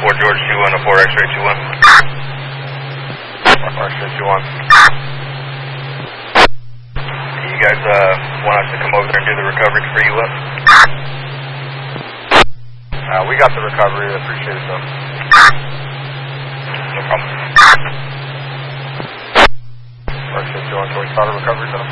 4 George 21 to 4 X-ray 21. X-ray 21. You guys want us to come over there and do the recovery to free you up? We got the recovery. I appreciate it, though. No problem. X-ray 21, can we start a recovery, sir?